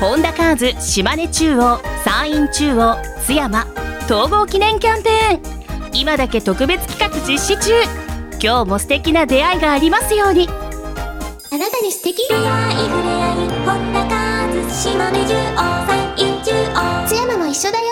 ホンダカーズ島根中央、山陰中央、津山統合記念キャンペーン、今だけ特別企画実施中。今日も素敵な出会いがありますように。 あなたに素敵出会いホンダカーズ島根中央、山陰中央、津山も一緒だよ。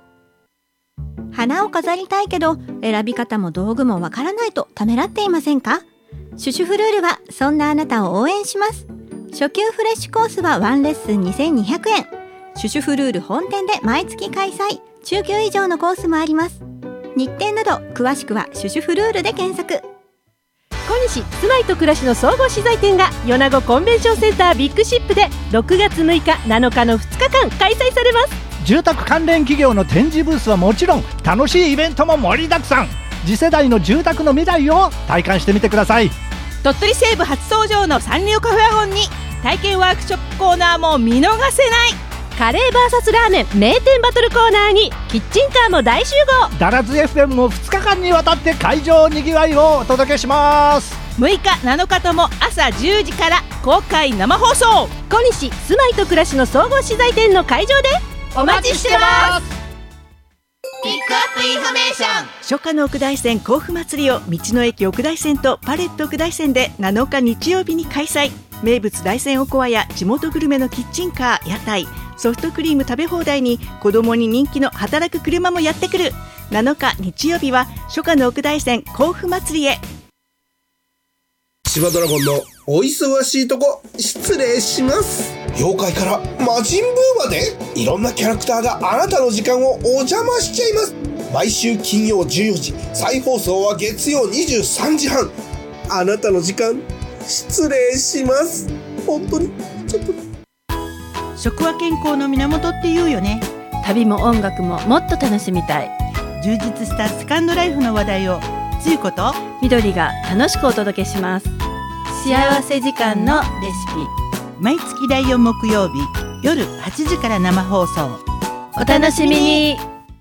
花を飾りたいけど選び方も道具もわからないとためらっていませんか？シュシュフルールはそんなあなたを応援します。初級フレッシュコースは1レッスン2200円。シュシュフルール本店で毎月開催。中級以上のコースもあります。日程など詳しくはシュシュフルールで検索。 小西住まいと暮らしの総合資材展が米子コンベンションセンタービッグシップで6月6日7日の2日間開催されます。 住宅関連企業の展示ブースはもちろん、楽しいイベントも盛りだくさん。次世代の住宅の未来を体感してみてください。 鳥取西部初登場のサンリオカフェワゴンに体験ワークショップコーナーも見逃せない。カレー VS ラーメン名店バトルコーナーにキッチンカーも大集合。 ダラズ FM も2日間にわたって会場にぎわいをお届けします。 6日7日とも朝10時から公開生放送。小西住まいと暮らしの総合資材店の会場でお待ちしてます。 ピックアップインフォメーション。 初夏の奥大山甲府祭りを道の駅奥大山とパレット奥大山で7日日曜日に開催。名物大山おこわや地元グルメのキッチンカー、屋台、ソフトクリーム食べ放題に子供に人気の働く車もやってくる。7日日曜日は初夏の奥大山甲府祭りへ。 千葉ドラゴンのお忙しいとこ失礼します。妖怪から魔人ブーまでいろんなキャラクターがあなたの時間をお邪魔しちゃいます。毎週金曜14時、再放送は月曜23時半。あなたの時間失礼します。本当にちょっと。 食は健康の源って言うよね。 旅も音楽ももっと楽しみたい。 充実したセカンドライフの話題をつゆこと緑が楽しくお届けします。幸せ時間のレシピ、 毎月第4木曜日夜8時から生放送。 お楽しみに。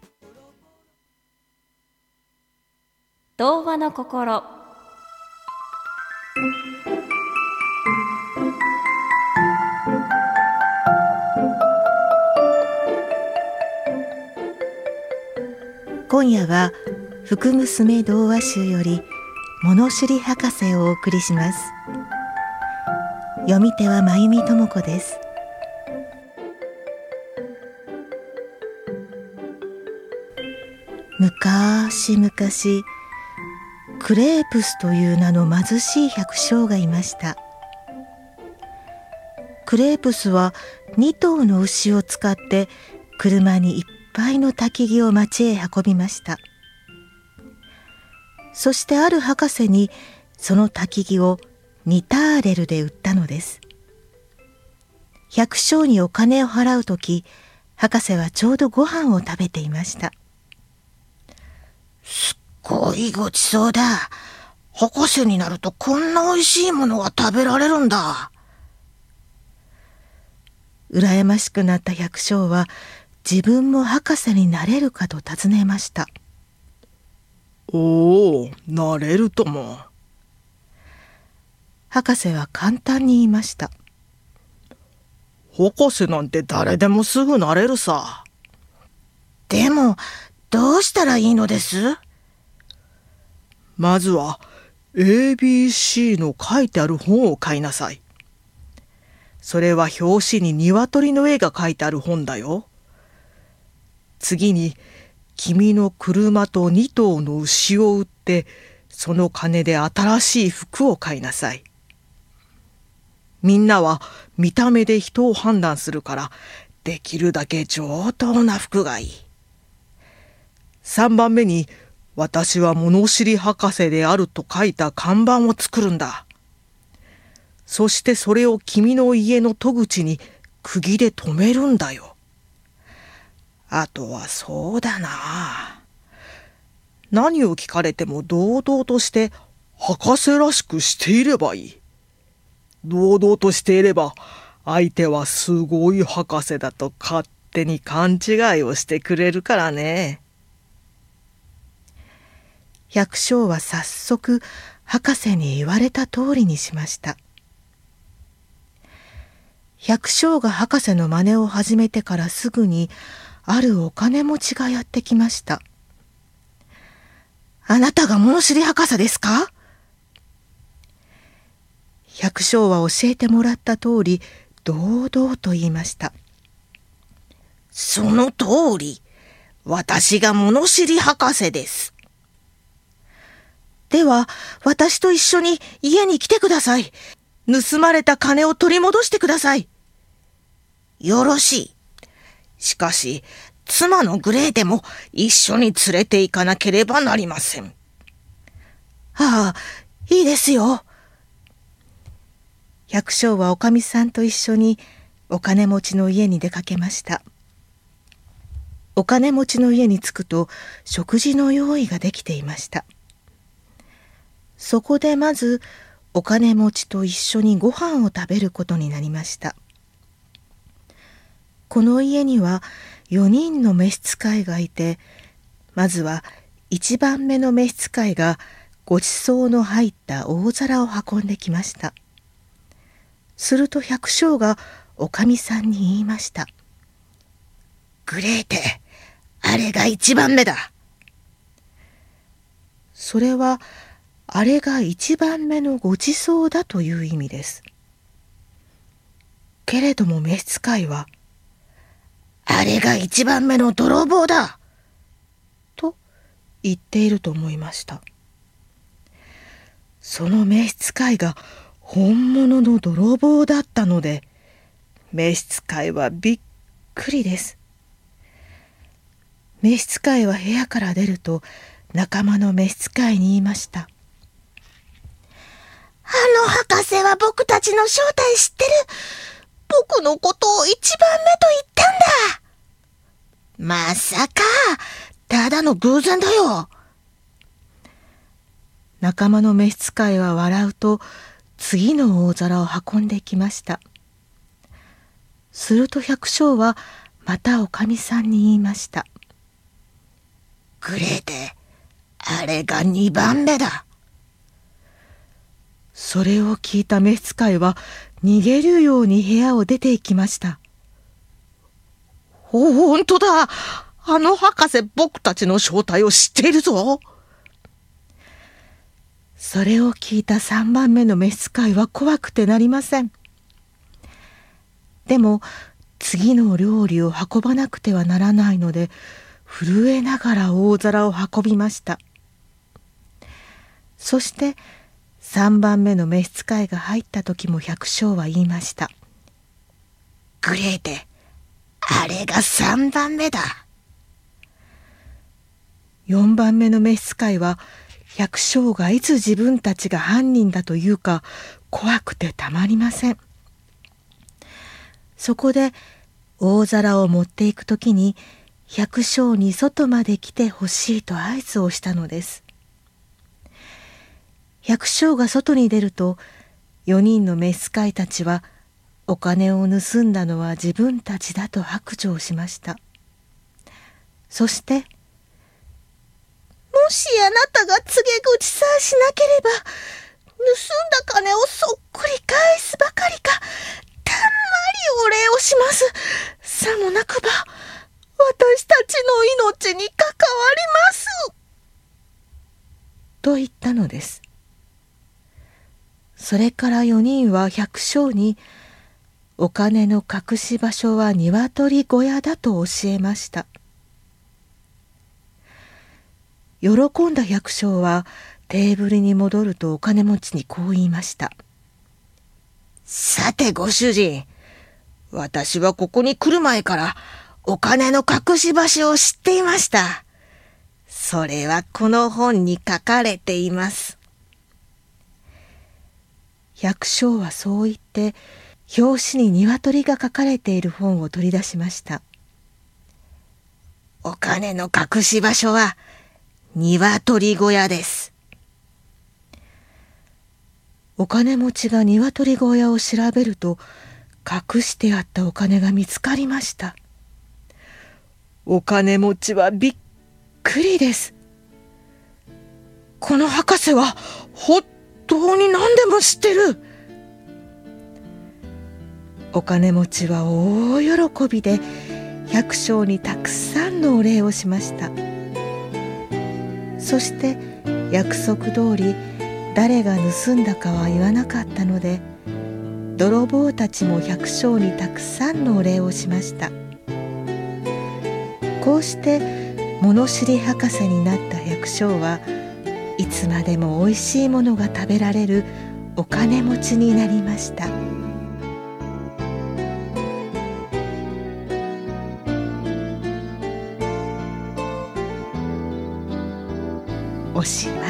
童話の心。 今夜は福娘童話集より物知り博士をお送りします。読み手は真由美智子です。昔々クレープスという名の貧しい百姓がいました。クレープスは2頭の牛を使って車にいっぱいの焚き木を町へ運びました。そしてある博士にその焚き木を2ターレルで売ったのです。百姓にお金を払うとき、博士はちょうどご飯を食べていました。 すっごいごちそうだ。博士になるとこんなおいしいものが食べられるんだ。 羨ましくなった百姓は自分も博士になれるかと尋ねました。 おお、なれるとも。 博士は簡単に言いました。 博士なんて誰でもすぐなれるさ。 でもどうしたらいいのです？ まずは ABC の書いてある本を買いなさい。それは表紙に鶏の絵が書いてある本だよ。次に君の車と2頭の牛を売ってその金で新しい服を買いなさい。みんなは見た目で人を判断するからできるだけ上等な服がいい。3番目に私は物知り博士であると書いた看板を作るんだ。そしてそれを君の家の戸口に釘で留めるんだよ。あとはそうだな。何を聞かれても堂々として博士らしくしていればいい。堂々としていれば相手はすごい博士だと勝手に勘違いをしてくれるからね。 百姓は早速博士に言われた通りにしました。 百姓が博士の真似を始めてからすぐにあるお金持ちがやってきました。 あなたが物知り博士ですか？ 百姓は教えてもらった通り堂々と言いました。 その通り、私が物知り博士です。 では、私と一緒に家に来てください。盗まれた金を取り戻してください。 よろしい。しかし、妻のグレーテも一緒に連れて行かなければなりません。 ああ、いいですよ。百姓はおかみさんと一緒にお金持ちの家に出かけました。お金持ちの家に着くと食事の用意ができていました。そこでまずお金持ちと一緒にご飯を食べることになりました。この家には4人の召使いがいて、まずは1番目の召使いがごちそうの入った大皿を運んできました。すると百姓がおかみさんに言いました。 グレーテ、あれが1番目だ。 それはあれが1番目のごちそうだという意味です。けれども召使いは、 あれが1番目の泥棒だと言っていると思いました。その召使いが本物の泥棒だったので、召使いはびっくりです。召使いは部屋から出ると仲間の召使いに言いました。 博士は僕たちの正体知ってる。僕のことを1番目と言ったんだ。まさか、ただの偶然だよ。 仲間の召使いは笑うと次の大皿を運んできました。すると百姓はまたおかみさんに言いました。 グレーテ、あれが2番目だ。 それを聞いた召使いは逃げるように部屋を出て行きました。 ほんとだ。博士、僕たちの正体を知っているぞ。 それを聞いた3番目の召使いは怖くてなりません。でも次の料理を運ばなくてはならないので、震えながら大皿を運びました。そして3番目の召使いが入った時も百姓は言いました。 グレーテ、あれが3番目だ。 4番目の召使いは百姓がいつ自分たちが犯人だというか怖くてたまりません。そこで大皿を持っていくときに百姓に外まで来てほしいと合図をしたのです。百姓が外に出ると4人の召使いたちはお金を盗んだのは自分たちだと白状しました。そして、 もしあなたが告げ口さえしなければ、盗んだ金をそっくり返すばかりか、たんまりお礼をします。さもなくば、私たちの命に関わります。 と言ったのです。それから4人は百姓に、お金の隠し場所は鶏小屋だと教えました。喜んだ百姓はテーブルに戻るとお金持ちにこう言いました。 さてご主人、私はここに来る前からお金の隠し場所を知っていました。それはこの本に書かれています。 百姓はそう言って表紙に鶏が書かれている本を取り出しました。 お金の隠し場所は鶏小屋です。 お金持ちが鶏小屋を調べると隠してあったお金が見つかりました。お金持ちはびっくりです。 この博士は本当に何でも知ってる。 お金持ちは大喜びで百姓にたくさんのお礼をしました。そして約束通り誰が盗んだかは言わなかったので、泥棒たちも百姓にたくさんのお礼をしました。こうして物知り博士になった百姓はいつまでもおいしいものが食べられるお金持ちになりました。おしまい。